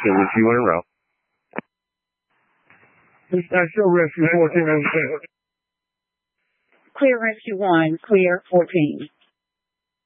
Rescue with you en route. Show Rescue 14 on the Clear Rescue 1, clear 14.